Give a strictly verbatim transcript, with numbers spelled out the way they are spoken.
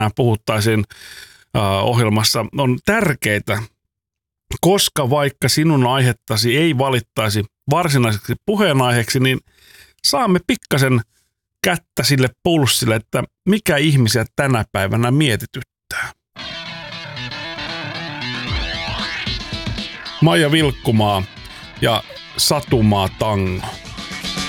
puhuttaisiin äh, ohjelmassa, on tärkeitä, koska vaikka sinun aihettasi ei valittaisi varsinaiseksi puheenaiheeksi, niin saamme pikkasen kättä sille pulssille, että mikä ihmisiä tänä päivänä mietityttää. Maija Vilkkumaa ja Satumaa Tango.